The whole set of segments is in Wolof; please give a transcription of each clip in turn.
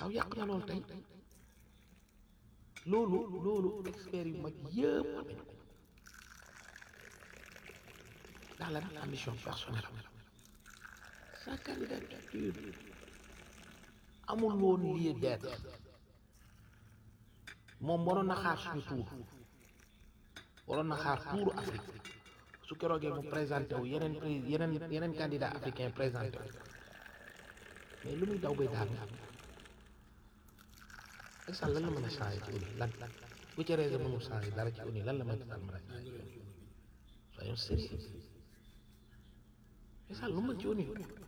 waaw yàq na loolu tey loolu experts yu mag yëpp dans la ambition personnelle sa candidature amul woon lieu d'être moom waroon na xaar suñu tour waroon na xaar tuuru Afrique su keroogee mu présenté wu yeneen candidat africain présenté wu mais lu muy daw bay daal Macky Sall lan la mën a changé ci ONU lan bu ca réseau mënul changé dara ci ONU lan la Macky Sall mën a changé ci ONU soyons sérieux Macky Sall lu mën ci ONU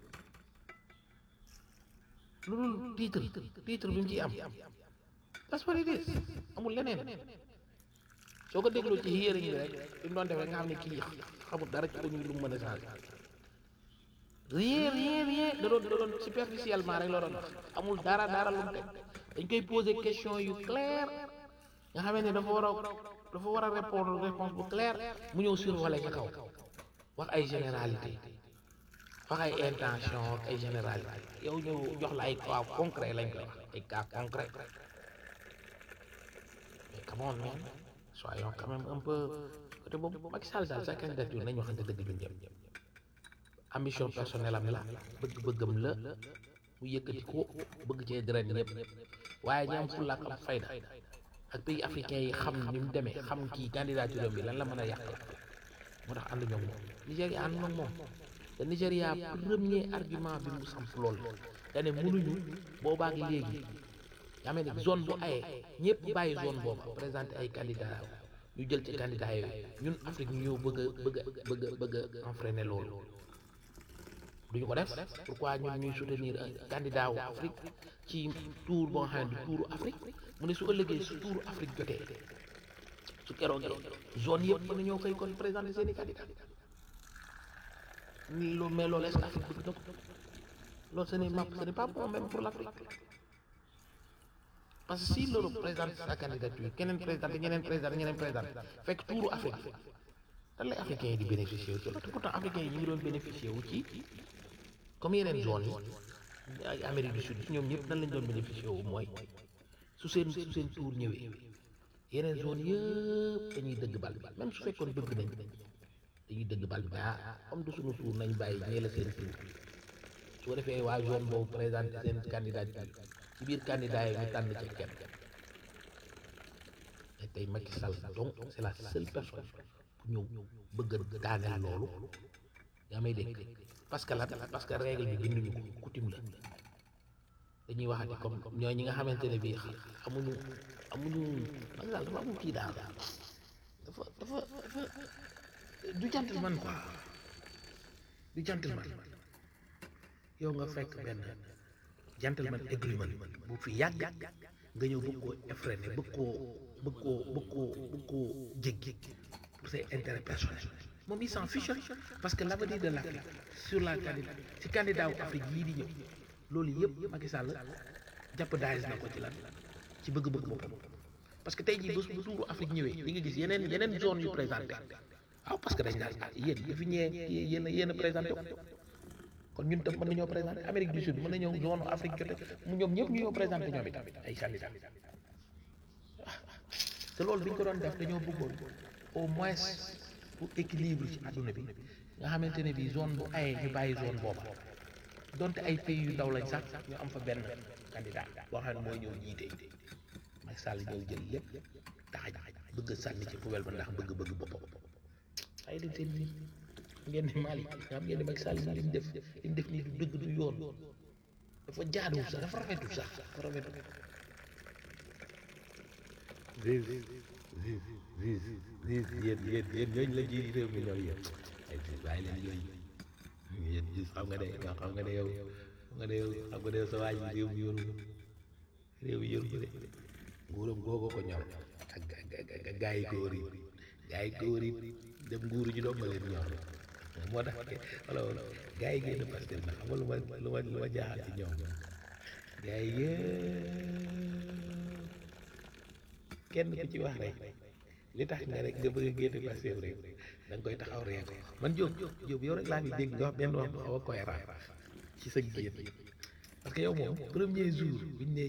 lu dul titre bi mu ciy am that's what it is amul leneen soo ko dégloo ci hearing bi rek li mu doon def rek nga xam ne kii xamul dara ci ONU lu mu mën a changé rien da doon superficiellement rek la doon wax amul dara lu mu teg dañ koy poser question yu clair nga xamee ne dafa war a répondre réponse bu claire mu ñëw survolé ca kaw wax ay généralité wax ay intention ak ay généralité yow ñëw jox la ay cas concret lañ koy wax ay cas concret mais come on man soyons quand même un peu côté boobu Macky Sall daal sa candidature nañ waxante dëgg ñun ñëpp ambition personnelle am la bëgg-bëggam la mu yëkkati ko bëgg cee dara ñëpp waaye ñi am fulla ak am fayda ak pays africain yi xam ni mu demee xam kii candidature bi lan la mën a yàq moo tax ànd ñoom moom Nigéria ànd ñoom moom te Nigéria premier argument bi mu samp lool dane mënuñu boobaak léegi yaa mel ni zone bu ayee ñëpp bàyyi zone boobu présenté ay candidat ñu jël ci candidat yooyu ñun Afrique ñu ñëw bëgg a enfreiner loolu duñu ko def pourquoi ñun ñuy soutenir candidat wu Afrique ci tour boo xam ne du touru Afrique mu ne su ëllëgee su touru Afrique jotee su keroogee zone yëpp mën na ñëw koy kon présenter seen i candidat ni loolu mais loolu est-ce que Afrique bëgg na ko loolu ce n'est pas bon même pour l'Afrique parce que si l'Europe présente sa candidature keneen présenté ñeneen présenté fekk touru Afrique lan lay africains yi di bénéficier wu ci loolu te pourtant africains yi ñu ngi doon bénéficier wu ci comme yeneen zone yi ay Amérique du Sud ñoom ñëpp nan lañ doon bénéficier wu mooy su seen tour ñëwee yeneen zone yëpp dañuy dëgg bal bi même su fekkoon bëgg nañ dañuy dëgg bal bi comme du suñu tour nañ bàyyi ñee la seen tour su ko defee waa zone boobu présenté seen candidature ci biir candidat yi ñu tànn ci kenn mais tey Macky Sall donc c'est la seule personne bu ñëw bëgg a daaneel loolu yaa may dégg parce que règle bi binduñu ko coutume la dañuy waxati comme ñooy ñi nga xamante ne bii amuñu Macky Sall dafa amul kii daal dafa du gentleman quoi du gentleman yow nga fekk benn gentleman agreement bu fi yàgg nga ñëw bëgg koo effréner bëgg koo jéggi pour ses intérêts personnels moom il s'en fiche parce que l'avenir de l'Afrique sur la candidat wu Afrique yii di ñëw loolu yëpp Macky Sall jàpp daayis na ko ci lan ci bëgg-bëgg boppam parce que tey jii bu tuuru Afrique ñëwee li nga gis yeneen zone yu présenté waaw parce que dañ naan yéen dafi ñëwee yéen a présenté kon ñun tam mën nañoo présenté Amérique du Sud mën nañoo zone Afrique jote mu ñoom ñëpp ñu ñëw présenté ñoom itam ay candidats te loolu bi ñu ko doon def dañoo bëggoon au moins pour équilibre ci àdduna bi nga xamante ne bii zone bu ayee ñu bàyyi zone booba donte ay pays yu ndaw lañ sax ñu am fa benn candidat boo xam ne mooy ñëw jiite Macky Sall ñëw jël lépp taxaj bëgg sànni ci poubelle ba ndax bëgg boppam ay leen seen nit ngeen ne Mali nga xam ngeen ne Macky Sall li mu def nii du dëgg du yoon dafa jaaduwul sax dafa rafetul sax dafa rafetul yéen ñooñu la ji réew mi ñooy yéen ay bàyyi leen yooyu yéen xam nga ne yow sa waa ji réew mi yoru de nguuram googu ko ñor ak gaa yi góor yi dem nguuru ji doom ma leen ñor moo tax wala gaa yi génn Pastef na xam nga lu ma jaaxal ci ñoom gaa yi kenn ku ci wax rek li tax nga rek nga bëgg a génn Pastef rek da nga koy taxaw rek ko man Diop yow rek laa fi dégg nga wax benn wax bu xaw a cohérent ci sa génn parce que yow moom premier jour biñ ne